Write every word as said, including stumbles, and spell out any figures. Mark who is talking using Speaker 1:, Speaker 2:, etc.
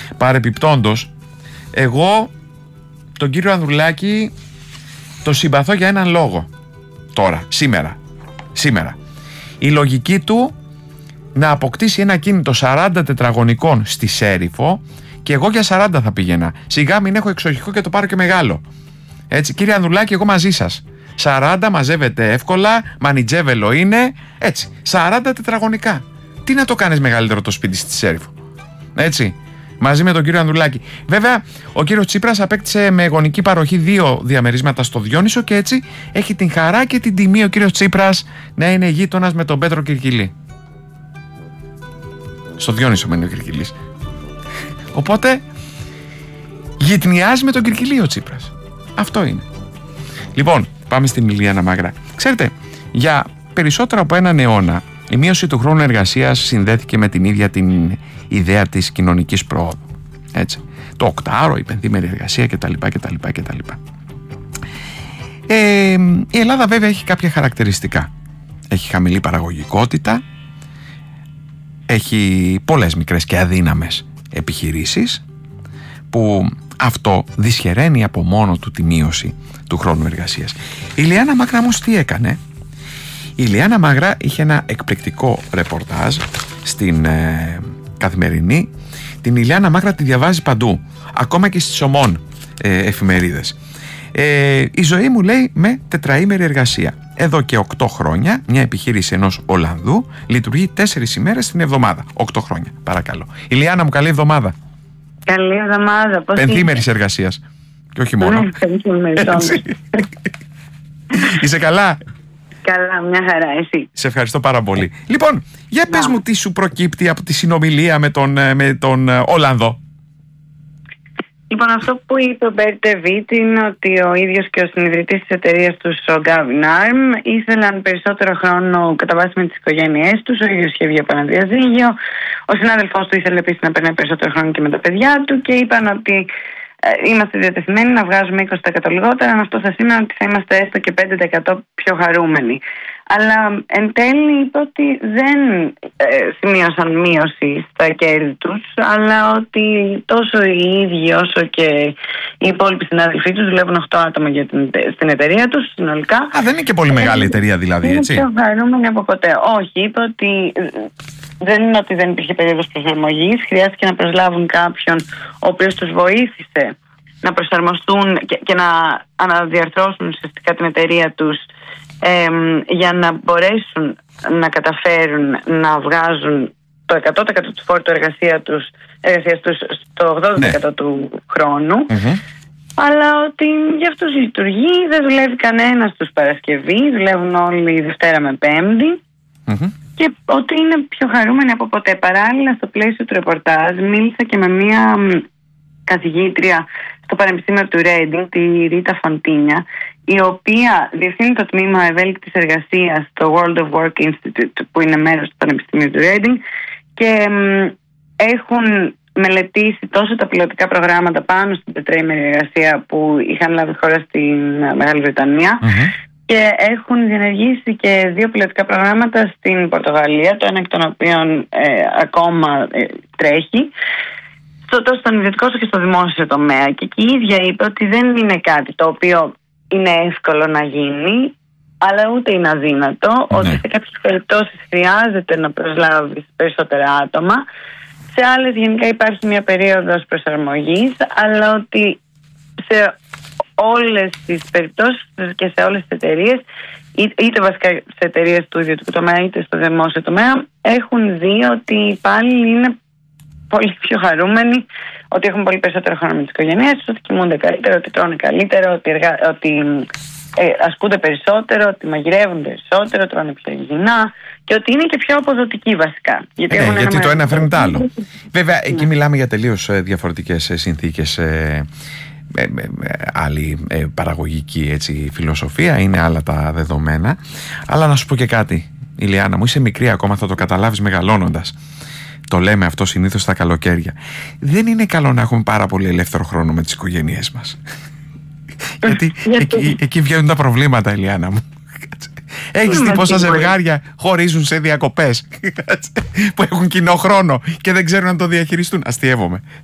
Speaker 1: Παρεπιπτόντως, εγώ τον κύριο Ανδρουλάκη το συμπαθώ για έναν λόγο. Τώρα, σήμερα. Σήμερα. Η λογική του να αποκτήσει ένα κίνητο σαράντα τετραγωνικών στη Σέριφο, και εγώ για σαράντα θα πήγαινα. Σιγά μην έχω εξοχικό και το πάρω και μεγάλο. Έτσι, κύριε Ανδρουλάκη, εγώ μαζί σας. σαράντα μαζεύεται εύκολα, μανιτζέβελο είναι. Έτσι, σαράντα τετραγωνικά. Τι να το κάνεις μεγαλύτερο το σπίτι στη Σέριφο. Έτσι, μαζί με τον κύριο Ανδρουλάκη. Βέβαια, ο κύριος Τσίπρας απέκτησε με γονική παροχή δύο διαμερίσματα στο Διόνυσο, και έτσι έχει την χαρά και την τιμή ο κύριος Τσίπρας να είναι γείτονας με τον Πέτρο Κυρκυλή. Στο Διόνυσο μένει ο Κυρκυλής. Οπότε γειτνιάζει με τον Κυρκυλή ο Τσίπρας. Αυτό είναι. Λοιπόν, πάμε στην Ηλιάνα Μάγρα. Ξέρετε, για περισσότερο από έναν αιώνα η μείωση του χρόνου εργασίας συνδέθηκε με την ίδια την ιδέα της κοινωνικής προόδου. Έτσι. Το οκτάωρο, η πενθήμερη εργασία κτλ. κτλ, κτλ. Ε, η Ελλάδα βέβαια έχει κάποια χαρακτηριστικά. Έχει χαμηλή παραγωγικότητα, έχει πολλές μικρές και αδύναμες επιχειρήσεις, που αυτό δυσχεραίνει από μόνο του τη μείωση του χρόνου εργασίας. Η Ηλιάνα Μάγρα όμως τι έκανε? Η Ηλιάνα Μάγρα είχε ένα εκπληκτικό ρεπορτάζ στην ε, Καθημερινή. Την Ηλιάνα Μάγρα τη διαβάζει παντού, ακόμα και στις ομών ε, εφημερίδες. Ε, η ζωή μου, λέει, με τετραήμερη εργασία. Εδώ και οκτώ χρόνια μια επιχείρηση ενός Ολλανδού λειτουργεί τέσσερις ημέρες την εβδομάδα. οκτώ χρόνια, παρακαλώ. Ηλιάνα μου, καλή εβδομάδα.
Speaker 2: Καλή εβδομάδα.
Speaker 1: Πενθήμερης εργασίας. Και όχι μόνο. Έτσι. Είσαι καλά?
Speaker 2: Καλά, μια χαρά, εσύ?
Speaker 1: Σε ευχαριστώ πάρα πολύ. Λοιπόν, για πες μου τι σου προκύπτει από τη συνομιλία με τον, με τον Ολλανδό.
Speaker 2: Λοιπόν, αυτό που είπε ο Μπέρτε Βίτ είναι ότι ο ίδιος και ο συνειδητής της εταιρείας τους, ο Γκάβιν Άρμ, ήθελαν περισσότερο χρόνο κατά βάση με τις οικογένειές τους. Ο ίδιος είχε βγει από ένα διαζύγιο. Ο συνάδελφός του ήθελε επίσης να περνάει περισσότερο χρόνο και με τα παιδιά του, και είπαν ότι ε, είμαστε διατεθειμένοι να βγάζουμε είκοσι τοις εκατό λιγότερα, αν αυτό θα σημαίνει ότι θα είμαστε έστω και πέντε τοις εκατό πιο χαρούμενοι. Αλλά εν τέλει είπε ότι δεν ε, σημείωσαν μείωση στα κέρδη τους, αλλά ότι τόσο οι ίδιοι όσο και οι υπόλοιποι συνάδελφοί τους δουλεύουν οκτώ άτομα για την, στην εταιρεία τους συνολικά.
Speaker 1: Α, δεν είναι και πολύ μεγάλη εταιρεία δηλαδή, έτσι?
Speaker 2: Είναι πιο χαρούμενοι από ποτέ. Όχι, είπε ότι δεν είναι ότι δεν υπήρχε περίοδος προσαρμογής, χρειάστηκε να προσλάβουν κάποιον ο οποίος τους βοήθησε να προσαρμοστούν και, και να αναδιαρθρώσουν ουσιαστικά την εταιρεία τους, Ε, για να μπορέσουν να καταφέρουν να βγάζουν το εκατό τοις εκατό του φόρτου εργασία τους, εργασίας τους στο ογδόντα τοις εκατό ναι. του χρόνου, mm-hmm. αλλά ότι για αυτούς λειτουργεί, δεν δουλεύει κανένας τους Παρασκευή, δουλεύουν όλοι Δευτέρα με Πέμπτη, mm-hmm. και ότι είναι πιο χαρούμενοι από ποτέ. Παράλληλα, στο πλαίσιο του ρεπορτάζ μίλησα και με μία καθηγήτρια στο Πανεπιστήμιο του Ρέντινγκ, τη Ρίτα Φοντίνια, η οποία διευθύνει το τμήμα ευέλικτης εργασίας στο World of Work Institute, που είναι μέρος του Πανεπιστημίου του Reading, και μ, έχουν μελετήσει τόσο τα πιλωτικά προγράμματα πάνω στην τετραήμερη εργασία που είχαν λάβει χώρα στην Μεγάλη Βρετανία, mm-hmm. και έχουν διενεργήσει και δύο πιλωτικά προγράμματα στην Πορτογαλία, το ένα εκ των οποίων ε, ακόμα ε, τρέχει, τόσο στον ιδιωτικό όσο και στο δημόσιο τομέα. Και η ίδια είπε ότι δεν είναι κάτι το οποίο είναι εύκολο να γίνει, αλλά ούτε είναι αδύνατο, ναι. ότι σε κάποιες περιπτώσεις χρειάζεται να προσλάβεις περισσότερα άτομα, σε άλλες γενικά υπάρχει μια περίοδος προσαρμογής, αλλά ότι σε όλες τις περιπτώσεις και σε όλες τις εταιρείες, είτε βασικά σε εταιρείες του ιδιωτικού τομέα είτε στο δημόσιο τομέα, έχουν δει ότι οι υπάλληλοι είναι πολύ πιο χαρούμενοι, ότι έχουν πολύ περισσότερο χρόνο με τις οικογένειές τους, ότι κοιμούνται καλύτερα, ότι τρώνε καλύτερα, ότι, εργα... ότι ε, ασκούνται περισσότερο, ότι μαγειρεύουν περισσότερο, τρώνε πιο υγιεινά, και ότι είναι και πιο αποδοτικοί βασικά. Γιατί,
Speaker 1: ε, γιατί ένα το ένα φέρνει το άλλο. Βέβαια, εκεί ναι. μιλάμε για τελείως διαφορετικές συνθήκες, ε, ε, ε, άλλη ε, παραγωγική έτσι, φιλοσοφία, είναι άλλα τα δεδομένα. Αλλά να σου πω και κάτι, Ηλιάνα μου, είσαι μικρή ακόμα, θα το καταλάβεις μεγαλώνοντας. Το λέμε αυτό συνήθως στα καλοκαίρια. Δεν είναι καλό να έχουμε πάρα πολύ ελεύθερο χρόνο με τις οικογένειές μας. Γιατί εκεί, εκεί βγαίνουν τα προβλήματα, Ηλιάνα μου. Έχεις δει πόσα ζευγάρια χωρίζουν σε διακοπές που έχουν κοινό χρόνο και δεν ξέρουν να το διαχειριστούν? Αστειεύομαι.